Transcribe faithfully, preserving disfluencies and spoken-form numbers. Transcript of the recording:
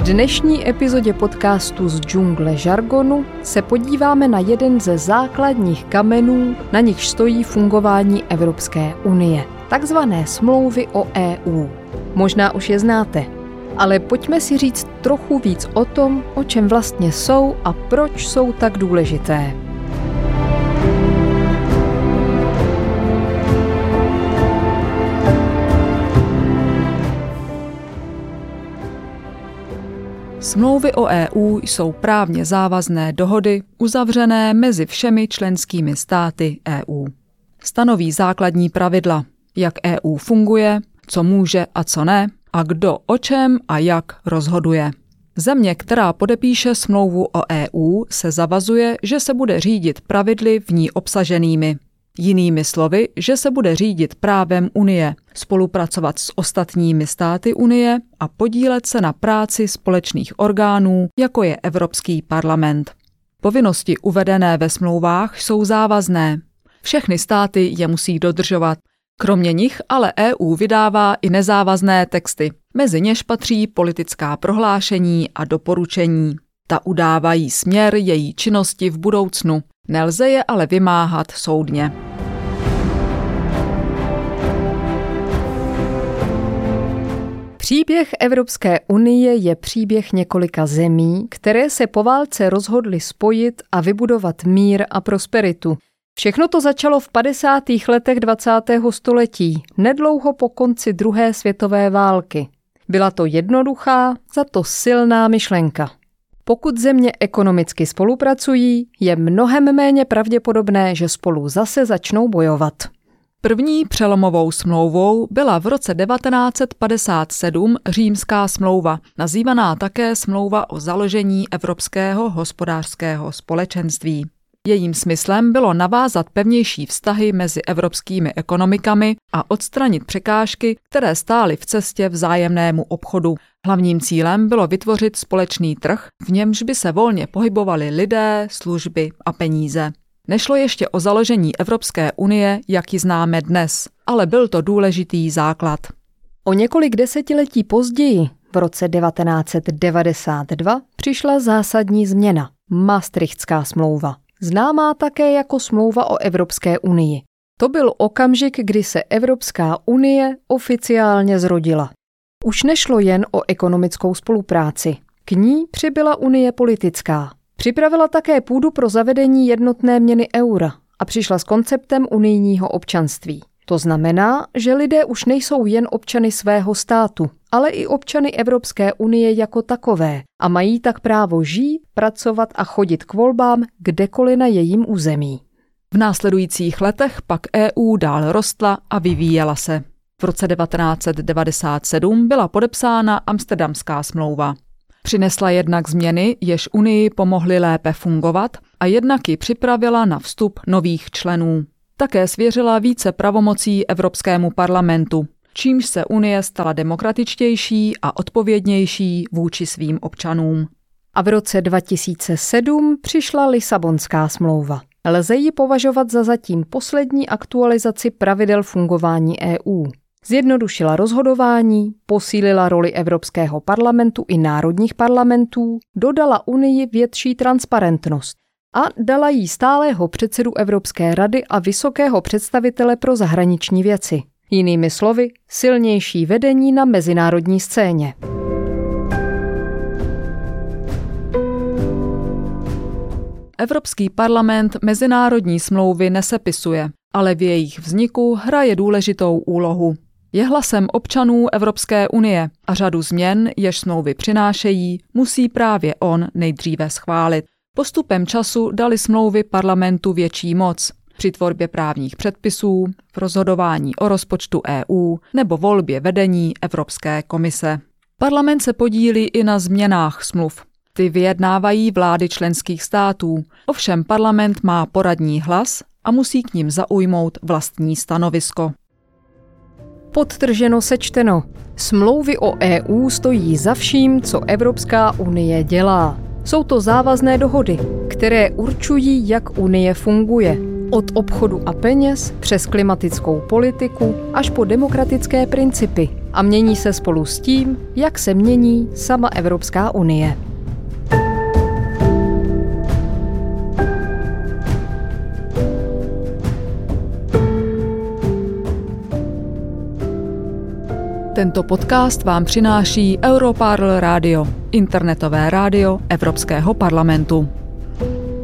dnešní epizodě podcastu z džungle žargonu se podíváme na jeden ze základních kamenů, na nichž stojí fungování Evropské unie, takzvané smlouvy o E U. Možná už je znáte, ale pojďme si říct trochu víc o tom, o čem vlastně jsou a proč jsou tak důležité. Smlouvy o E U jsou právně závazné dohody uzavřené mezi všemi členskými státy E U. Stanoví základní pravidla, jak E U funguje, co může a co ne, a kdo o čem a jak rozhoduje. Země, která podepíše smlouvu o E U, se zavazuje, že se bude řídit pravidly v ní obsaženými. Jinými slovy, že se bude řídit právem Unie, spolupracovat s ostatními státy Unie a podílet se na práci společných orgánů, jako je Evropský parlament. Povinnosti uvedené ve smlouvách jsou závazné. Všechny státy je musí dodržovat. Kromě nich ale E U vydává i nezávazné texty. Mezi něž patří politická prohlášení a doporučení. Ta udávají směr její činnosti v budoucnu. Nelze je ale vymáhat soudně. Příběh Evropské unie je příběh několika zemí, které se po válce rozhodly spojit a vybudovat mír a prosperitu. Všechno to začalo v padesátých letech dvacátého století, nedlouho po konci druhé světové války. Byla to jednoduchá, za to silná myšlenka. Pokud země ekonomicky spolupracují, je mnohem méně pravděpodobné, že spolu zase začnou bojovat. První přelomovou smlouvou byla v roce devatenáct set padesát sedm Římská smlouva, nazývaná také smlouva o založení Evropského hospodářského společenství. Jejím smyslem bylo navázat pevnější vztahy mezi evropskými ekonomikami a odstranit překážky, které stály v cestě vzájemnému obchodu. Hlavním cílem bylo vytvořit společný trh, v němž by se volně pohybovali lidé, služby a peníze. Nešlo ještě o založení Evropské unie, jak ji známe dnes, ale byl to důležitý základ. O několik desetiletí později, v roce devatenáct set devadesát dva, přišla zásadní změna – Maastrichtská smlouva, známá také jako smlouva o Evropské unii. To byl okamžik, kdy se Evropská unie oficiálně zrodila. Už nešlo jen o ekonomickou spolupráci. K ní přibyla unie politická. Připravila také půdu pro zavedení jednotné měny eura a přišla s konceptem unijního občanství. To znamená, že lidé už nejsou jen občany svého státu, ale i občany Evropské unie jako takové a mají tak právo žít, pracovat a chodit k volbám kdekoliv na jejím území. V následujících letech pak E U dál rostla a vyvíjela se. V roce devatenáct set devadesát sedm byla podepsána Amsterdamská smlouva. Přinesla jednak změny, jež Unii pomohly lépe fungovat, a jednak ji připravila na vstup nových členů. Také svěřila více pravomocí Evropskému parlamentu, čímž se Unie stala demokratičtější a odpovědnější vůči svým občanům. A v roce dva tisíce sedm přišla Lisabonská smlouva. Lze ji považovat za zatím poslední aktualizaci pravidel fungování E U. Zjednodušila rozhodování, posílila roli Evropského parlamentu i národních parlamentů, dodala Unii větší transparentnost a dala jí stálého předsedu Evropské rady a vysokého představitele pro zahraniční věci. Jinými slovy, silnější vedení na mezinárodní scéně. Evropský parlament mezinárodní smlouvy nesepisuje, ale v jejich vzniku hraje důležitou úlohu. Je hlasem občanů Evropské unie a řadu změn, jež smlouvy přinášejí, musí právě on nejdříve schválit. Postupem času dali smlouvy parlamentu větší moc při tvorbě právních předpisů, v rozhodování o rozpočtu E U nebo volbě vedení Evropské komise. Parlament se podílí i na změnách smluv. Ty vyjednávají vlády členských států, ovšem parlament má poradní hlas a musí k nim zaujmout vlastní stanovisko. Podtrženo sečteno, smlouvy o E U stojí za vším, co Evropská unie dělá. Jsou to závazné dohody, které určují, jak unie funguje. Od obchodu a peněz přes klimatickou politiku až po demokratické principy a mění se spolu s tím, jak se mění sama Evropská unie. Tento podcast vám přináší Europarl Radio, internetové rádio Evropského parlamentu.